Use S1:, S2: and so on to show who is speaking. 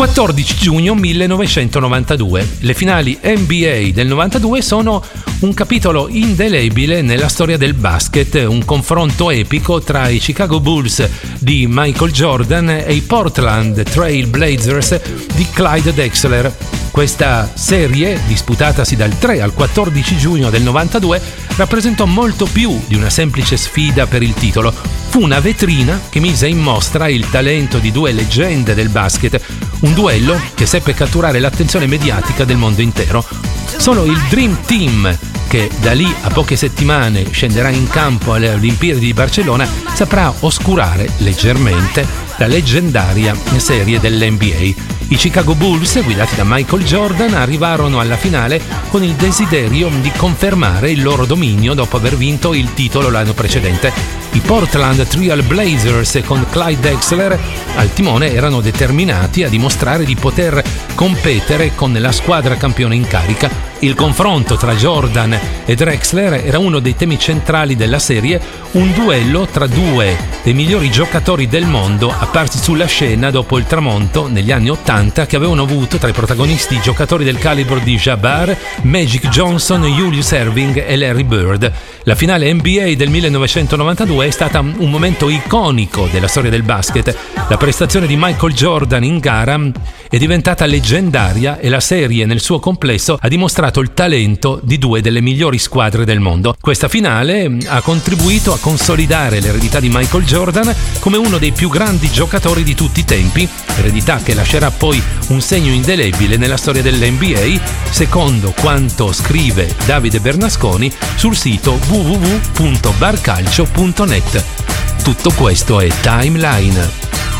S1: 14 giugno 1992. Le finali NBA del 92 sono un capitolo indelebile nella storia del basket, un confronto epico tra i Chicago Bulls di Michael Jordan e i Portland Trail Blazers di Clyde Drexler. Questa serie, disputatasi dal 3 al 14 giugno del 92, rappresentò molto più di una semplice sfida per il titolo. Fu una vetrina che mise in mostra il talento di due leggende del basket, un duello che seppe catturare l'attenzione mediatica del mondo intero. Solo il Dream Team, che da lì a poche settimane scenderà in campo alle Olimpiadi di Barcellona, saprà oscurare leggermente la leggendaria serie dell'NBA. I Chicago Bulls, guidati da Michael Jordan, arrivarono alla finale con il desiderio di confermare il loro dominio dopo aver vinto il titolo l'anno precedente. I Portland Trail Blazers con Clyde Drexler al timone erano determinati a dimostrare di poter competere con la squadra campione in carica. Il confronto tra Jordan e Drexler era uno dei temi centrali della serie, un duello tra due dei migliori giocatori del mondo apparsi sulla scena dopo il tramonto negli anni 80 che avevano avuto tra i protagonisti giocatori del calibro di Jabbar, Magic Johnson, Julius Erving e Larry Bird. La finale NBA del 1992 è stata un momento iconico della storia del basket. La prestazione di Michael Jordan in gara è diventata leggendaria e la serie nel suo complesso ha dimostrato il talento di due delle migliori squadre del mondo. Questa finale ha contribuito a consolidare l'eredità di Michael Jordan come uno dei più grandi giocatori di tutti i tempi, eredità che lascerà poi un segno indelebile nella storia dell'NBA, secondo quanto scrive Davide Bernasconi sul sito www.barcalcio.net. Tutto questo è Timeline.